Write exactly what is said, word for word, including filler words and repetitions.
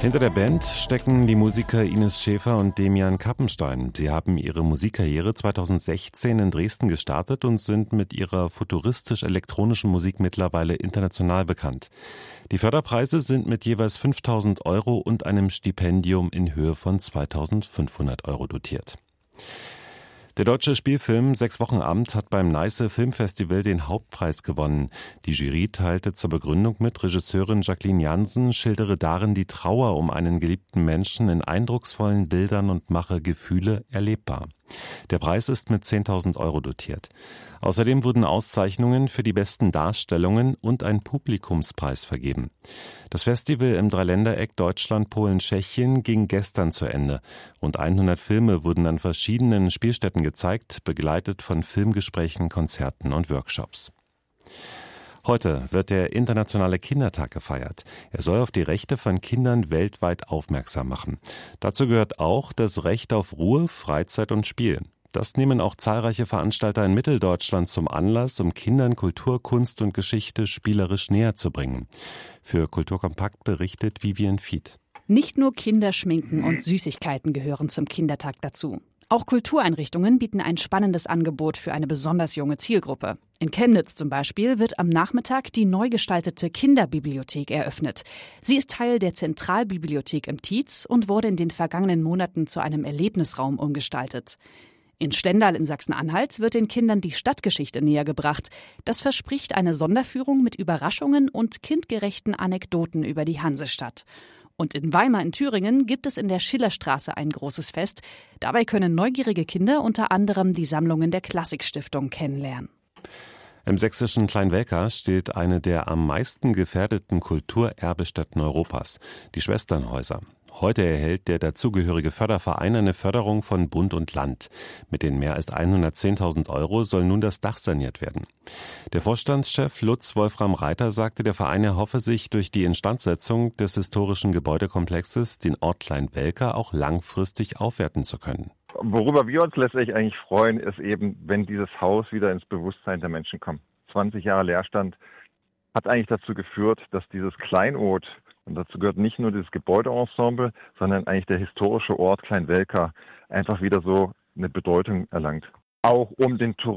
Hinter der Band stecken die Musiker Ines Schäfer und Demian Kappenstein. Sie haben ihre Musikkarriere zweitausendsechzehn in Dresden gestartet und sind mit ihrer futuristisch-elektronischen Musik mittlerweile international bekannt. Die Förderpreise sind mit jeweils fünftausend Euro und einem Stipendium in Höhe von zweitausendfünfhundert Euro dotiert. Der deutsche Spielfilm Sechs Wochen Amt hat beim Neiße Filmfestival den Hauptpreis gewonnen. Die Jury teilte zur Begründung mit, Regisseurin Jacqueline Jansen schildere darin die Trauer um einen geliebten Menschen in eindrucksvollen Bildern und mache Gefühle erlebbar. Der Preis ist mit zehntausend Euro dotiert. Außerdem wurden Auszeichnungen für die besten Darstellungen und ein Publikumspreis vergeben. Das Festival im Dreiländereck Deutschland, Polen, Tschechien ging gestern zu Ende. Rund hundert Filme wurden an verschiedenen Spielstätten gezeigt, begleitet von Filmgesprächen, Konzerten und Workshops. Heute wird der Internationale Kindertag gefeiert. Er soll auf die Rechte von Kindern weltweit aufmerksam machen. Dazu gehört auch das Recht auf Ruhe, Freizeit und Spiel. Das nehmen auch zahlreiche Veranstalter in Mitteldeutschland zum Anlass, um Kindern Kultur, Kunst und Geschichte spielerisch näher zu bringen. Für Kulturkompakt berichtet Vivian Fied. Nicht nur Kinderschminken und Süßigkeiten gehören zum Kindertag dazu. Auch Kultureinrichtungen bieten ein spannendes Angebot für eine besonders junge Zielgruppe. In Chemnitz zum Beispiel wird am Nachmittag die neu gestaltete Kinderbibliothek eröffnet. Sie ist Teil der Zentralbibliothek im Tietz und wurde in den vergangenen Monaten zu einem Erlebnisraum umgestaltet. In Stendal in Sachsen-Anhalt wird den Kindern die Stadtgeschichte nähergebracht. Das verspricht eine Sonderführung mit Überraschungen und kindgerechten Anekdoten über die Hansestadt. Und in Weimar in Thüringen gibt es in der Schillerstraße ein großes Fest. Dabei können neugierige Kinder unter anderem die Sammlungen der Klassikstiftung kennenlernen. Im sächsischen Kleinwelka steht eine der am meisten gefährdeten Kulturerbestätten Europas, die Schwesternhäuser. Heute erhält der dazugehörige Förderverein eine Förderung von Bund und Land. Mit den mehr als hundertzehntausend Euro soll nun das Dach saniert werden. Der Vorstandschef Lutz Wolfram Reiter sagte, der Verein erhoffe sich durch die Instandsetzung des historischen Gebäudekomplexes den Ort Kleinwelka auch langfristig aufwerten zu können. Worüber wir uns letztlich eigentlich freuen, ist eben, wenn dieses Haus wieder ins Bewusstsein der Menschen kommt. zwanzig Jahre Leerstand hat eigentlich dazu geführt, dass dieses Kleinod, und dazu gehört nicht nur dieses Gebäudeensemble, sondern eigentlich der historische Ort Kleinwelka einfach wieder so eine Bedeutung erlangt. Auch um den Tourismus